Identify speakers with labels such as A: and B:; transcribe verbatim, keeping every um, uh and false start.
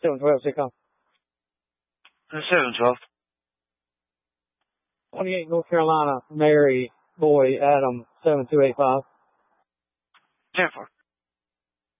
A: seven twelve, stay calm.
B: seven twelve.
A: twenty-eight North Carolina, Mary, boy, Adam, seven two eight five.
B: ten four.